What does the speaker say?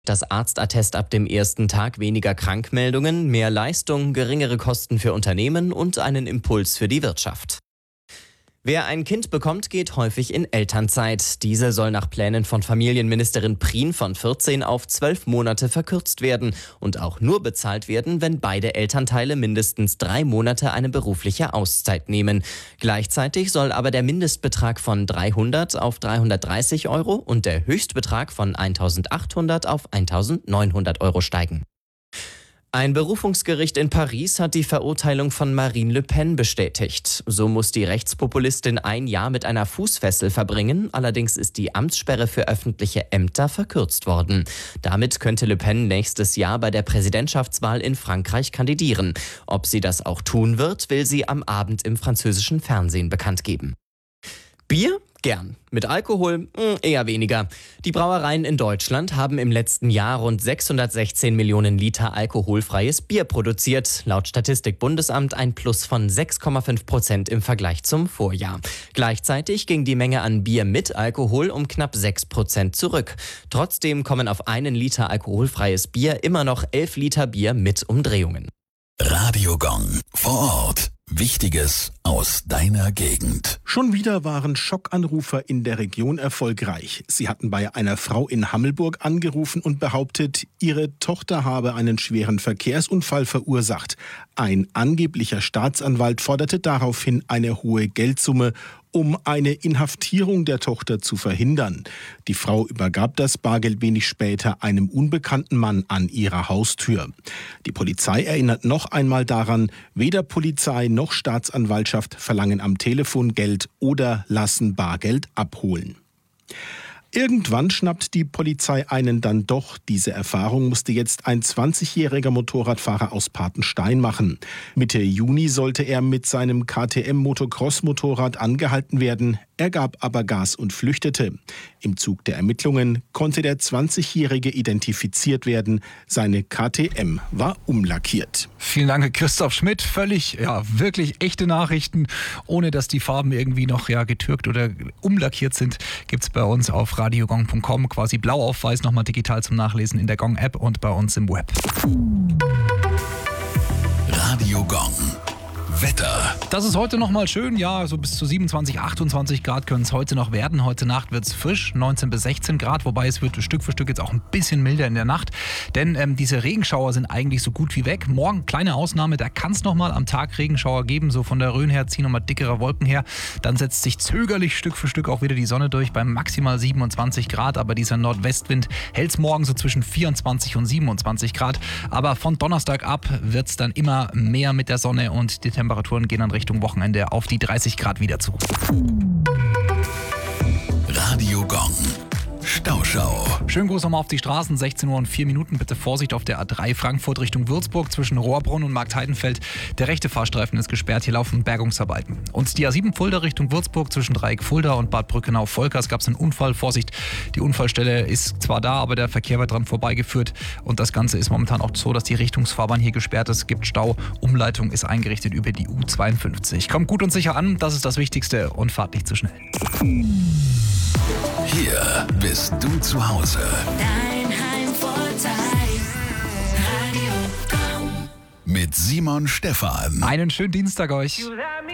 Das Arztattest ab dem ersten Tag, weniger Krankmeldungen, mehr Leistung, geringere Kosten für Unternehmen und einen Impuls für die Wirtschaft. Wer ein Kind bekommt, geht häufig in Elternzeit. Diese soll nach Plänen von Familienministerin Prien von 14 auf 12 Monate verkürzt werden und auch nur bezahlt werden, wenn beide Elternteile mindestens 3 Monate eine berufliche Auszeit nehmen. Gleichzeitig soll aber der Mindestbetrag von 300 auf 330 Euro und der Höchstbetrag von 1.800 auf 1.900 Euro steigen. Ein Berufungsgericht in Paris hat die Verurteilung von Marine Le Pen bestätigt. So muss die Rechtspopulistin 1 Jahr mit einer Fußfessel verbringen. Allerdings ist die Amtssperre für öffentliche Ämter verkürzt worden. Damit könnte Le Pen nächstes Jahr bei der Präsidentschaftswahl in Frankreich kandidieren. Ob sie das auch tun wird, will sie am Abend im französischen Fernsehen bekannt geben. Bier? Gern. Mit Alkohol? Eher weniger. Die Brauereien in Deutschland haben im letzten Jahr rund 616 Millionen Liter alkoholfreies Bier produziert. Laut Statistik Bundesamt ein Plus von 6,5% im Vergleich zum Vorjahr. Gleichzeitig ging die Menge an Bier mit Alkohol um knapp 6% zurück. Trotzdem kommen auf einen Liter alkoholfreies Bier immer noch 11 Liter Bier mit Umdrehungen. Radio Gong. Vor Ort. Wichtiges aus deiner Gegend. Schon wieder waren Schockanrufer in der Region erfolgreich. Sie hatten bei einer Frau in Hammelburg angerufen und behauptet, ihre Tochter habe einen schweren Verkehrsunfall verursacht. Ein angeblicher Staatsanwalt forderte daraufhin eine hohe Geldsumme, um eine Inhaftierung der Tochter zu verhindern. Die Frau übergab das Bargeld wenig später einem unbekannten Mann an ihrer Haustür. Die Polizei erinnert noch einmal daran, weder Polizei noch Staatsanwaltschaft verlangen am Telefon Geld oder lassen Bargeld abholen. Irgendwann schnappt die Polizei einen dann doch. Diese Erfahrung musste jetzt ein 20-jähriger Motorradfahrer aus Patenstein machen. Mitte Juni sollte er mit seinem KTM-Motocross-Motorrad angehalten werden. Er gab aber Gas und flüchtete. Im Zug der Ermittlungen konnte der 20-Jährige identifiziert werden. Seine KTM war umlackiert. Vielen Dank, Christoph Schmidt. Völlig, wirklich echte Nachrichten, ohne dass die Farben irgendwie noch getürkt oder umlackiert sind, gibt es bei uns auf radiogong.com quasi Blauaufweis, nochmal digital zum Nachlesen in der Gong-App und bei uns im Web. Radio Gong. Wetter. Das ist heute noch mal schön, so bis zu 27, 28 Grad können es heute noch werden. Heute Nacht wird es frisch, 19 bis 16 Grad, wobei es wird Stück für Stück jetzt auch ein bisschen milder in der Nacht. Denn diese Regenschauer sind eigentlich so gut wie weg. Morgen, kleine Ausnahme, da kann es noch mal am Tag Regenschauer geben. So von der Rhön her ziehen noch mal dickere Wolken her. Dann setzt sich zögerlich Stück für Stück auch wieder die Sonne durch bei maximal 27 Grad. Aber dieser Nordwestwind hält es morgen so zwischen 24 und 27 Grad. Aber von Donnerstag ab wird es dann immer mehr mit der Sonne und die Temperaturen gehen dann Richtung Wochenende auf die 30 Grad wieder zu. Radio Gong. Stauschau. Schönen Gruß nochmal auf die Straßen, 16 Uhr und 4 Minuten. Bitte Vorsicht auf der A3 Frankfurt Richtung Würzburg zwischen Rohrbrunn und Marktheidenfeld. Der rechte Fahrstreifen ist gesperrt, hier laufen Bergungsarbeiten. Und die A7 Fulda Richtung Würzburg zwischen Dreieck Fulda und Bad Brückenau-Volkers gab es einen Unfall. Vorsicht, die Unfallstelle ist zwar da, aber der Verkehr wird dran vorbeigeführt. Und das Ganze ist momentan auch so, dass die Richtungsfahrbahn hier gesperrt ist. Es gibt Stau, Umleitung ist eingerichtet über die U52. Kommt gut und sicher an, das ist das Wichtigste und fahrt nicht zu schnell. Hier bist du zu Hause. Dein Heimvorteil. Radio Gong. Mit Simon Stephan. Einen schönen Dienstag euch.